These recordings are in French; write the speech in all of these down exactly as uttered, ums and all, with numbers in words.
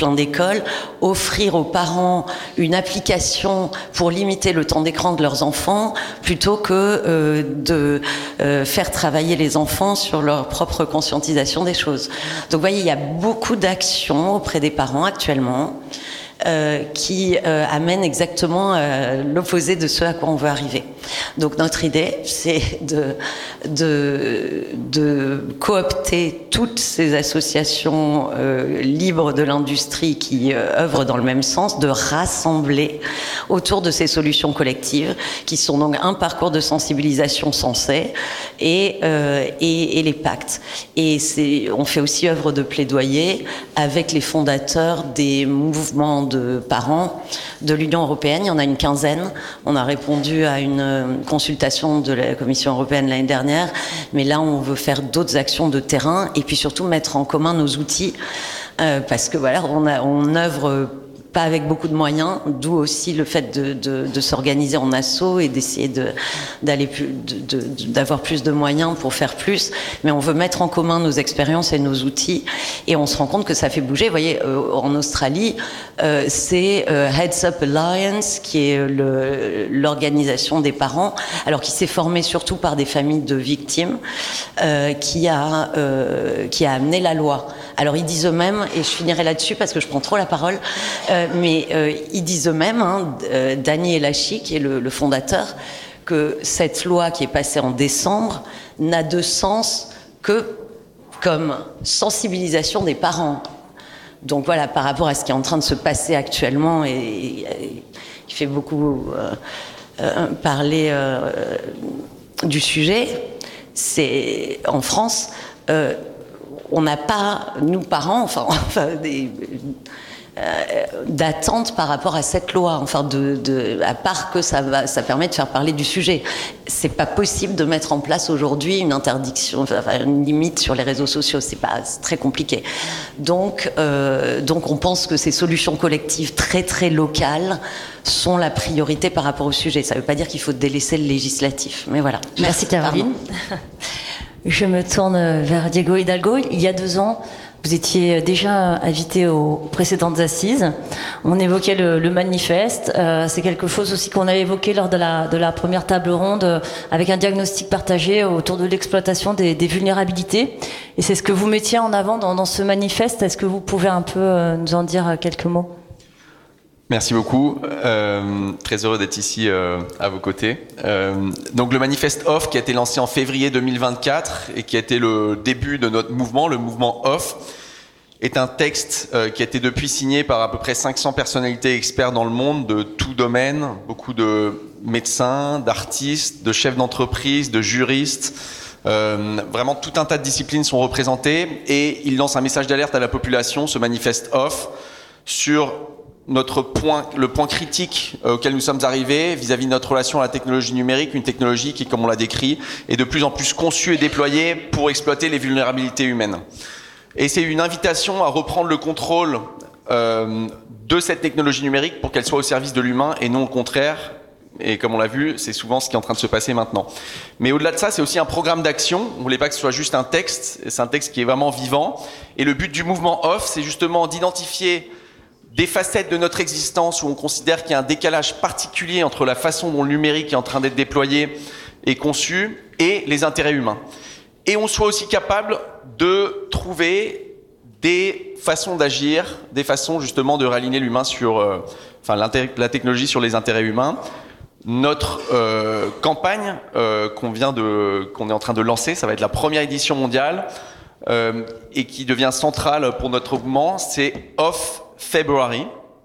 plein d'écoles, offrir aux parents une application pour limiter le temps d'écran de leurs enfants plutôt que euh, de euh, faire travailler les enfants sur leur propre conscientisation des choses. Donc vous voyez, il y a beaucoup d'actions auprès des parents actuellement euh, qui euh, amènent exactement euh, l'opposé de ce à quoi on veut arriver. Donc notre idée, c'est de, de, de coopter toutes ces associations euh, libres de l'industrie qui euh, œuvrent dans le même sens, de rassembler autour de ces solutions collectives qui sont donc un parcours de sensibilisation sensé et, euh, et, et les pactes. Et c'est, on fait aussi œuvre de plaidoyer avec les fondateurs des mouvements de parents de l'Union européenne. Il y en a une quinzaine. On a répondu à une consultation de la Commission européenne l'année dernière, mais là on veut faire d'autres actions de terrain et puis surtout mettre en commun nos outils euh, parce que voilà, on, a, on œuvre pas avec beaucoup de moyens, d'où aussi le fait de, de, de s'organiser en asso et d'essayer de, d'aller plus, de, de, d'avoir plus de moyens pour faire plus. Mais on veut mettre en commun nos expériences et nos outils, et on se rend compte que ça fait bouger. Vous voyez, euh, en Australie, euh, c'est euh, Heads Up Alliance qui est le, l'organisation des parents, alors qui s'est formée surtout par des familles de victimes, euh, qui a euh, qui a amené la loi. Alors ils disent eux-mêmes, et je finirai là-dessus parce que je prends trop la parole. Euh, mais euh, ils disent eux-mêmes, hein, euh, Danny Elachi, qui est le, le fondateur, que cette loi qui est passée en décembre n'a de sens que comme sensibilisation des parents. Donc voilà, par rapport à ce qui est en train de se passer actuellement, et, et, et qui fait beaucoup euh, euh, parler euh, du sujet, c'est en France, euh, on n'a pas, nous parents, enfin, enfin des... Euh, d'attente par rapport à cette loi, enfin de, de, à part que ça va, ça permet de faire parler du sujet. C'est pas possible de mettre en place aujourd'hui une interdiction, enfin une limite sur les réseaux sociaux. C'est pas, c'est très compliqué. Donc, euh, donc on pense que ces solutions collectives très très locales sont la priorité par rapport au sujet. Ça veut pas dire qu'il faut délaisser le législatif, mais voilà. Merci, Merci Caroline. Je me tourne vers Diego Hidalgo. Il y a deux ans, vous étiez déjà invité aux précédentes assises. On évoquait le, le manifeste. Euh, c'est quelque chose aussi qu'on a évoqué lors de la, de la première table ronde euh, avec un diagnostic partagé autour de l'exploitation des, des vulnérabilités. Et c'est ce que vous mettiez en avant dans, dans ce manifeste. Est-ce que vous pouvez un peu euh, nous en dire quelques mots ? Merci beaucoup. Euh, très heureux d'être ici euh, à vos côtés. Euh, donc le manifeste Off qui a été lancé en février deux mille vingt-quatre et qui a été le début de notre mouvement, le mouvement Off, est un texte euh, qui a été depuis signé par à peu près cinq cents personnalités experts dans le monde de tout domaine, beaucoup de médecins, d'artistes, de chefs d'entreprise, de juristes. Euh, vraiment tout un tas de disciplines sont représentées et il lance un message d'alerte à la population, ce manifeste Off, sur notre point, le point critique auquel nous sommes arrivés vis-à-vis de notre relation à la technologie numérique, une technologie qui, comme on l'a décrit, est de plus en plus conçue et déployée pour exploiter les vulnérabilités humaines. Et c'est une invitation à reprendre le contrôle euh, de cette technologie numérique pour qu'elle soit au service de l'humain et non au contraire. Et comme on l'a vu, c'est souvent ce qui est en train de se passer maintenant. Mais au-delà de ça, c'est aussi un programme d'action. On ne voulait pas que ce soit juste un texte, c'est un texte qui est vraiment vivant. Et le but du mouvement Off, c'est justement d'identifier des facettes de notre existence où on considère qu'il y a un décalage particulier entre la façon dont le numérique est en train d'être déployé et conçu et les intérêts humains. Et on soit aussi capable de trouver des façons d'agir, des façons justement de réaligner l'humain sur, euh, enfin la technologie sur les intérêts humains. Notre euh, campagne euh, qu'on vient de, qu'on est en train de lancer, ça va être la première édition mondiale euh, et qui devient centrale pour notre mouvement, c'est Off February,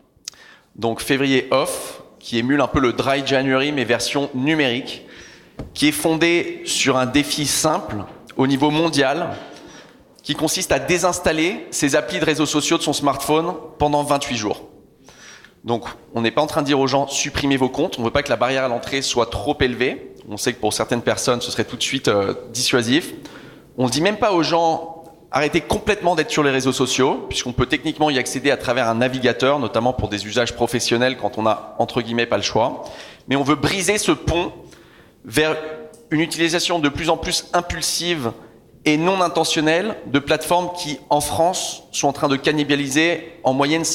donc février off, qui émule un peu le Dry January mais version numérique, qui est fondé sur un défi simple au niveau mondial, qui consiste à désinstaller ses applis de réseaux sociaux de son smartphone pendant vingt-huit jours. Donc on n'est pas en train de dire aux gens supprimez vos comptes, on ne veut pas que la barrière à l'entrée soit trop élevée, on sait que pour certaines personnes ce serait tout de suite euh, dissuasif. On ne dit même pas aux gens arrêtez complètement d'être sur les réseaux sociaux, puisqu'on peut techniquement y accéder à travers un navigateur, notamment pour des usages professionnels quand on a, entre guillemets, pas le choix. Mais on veut briser ce pont vers une utilisation de plus en plus impulsive et non intentionnelle de plateformes qui, en France, sont en train de cannibaliser en moyenne